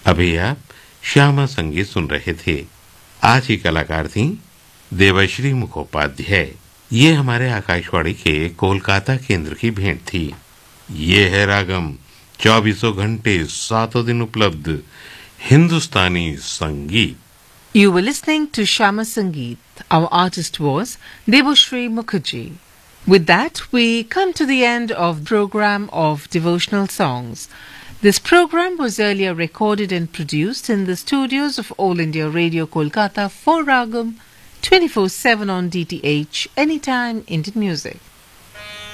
अभी आप श्यामा संगीत सुन रहे थे। आज की कलाकार थीं देवश्री मुखोपाध्याय। ये हमारे आकाशवाणी के कोलकाता केंद्र की भेंट थी। ये है रागम, 24 घंटे 7 दिन उपलब्ध हिंदुस्तानी संगीत। You were listening to Shama Sangeet. Our artist was Debashri Mukherjee. With that, we come to the end of the program of devotional songs. This program was earlier recorded and produced in the studios of All India Radio Kolkata for Ragam 24/7 on DTH, anytime Indian music.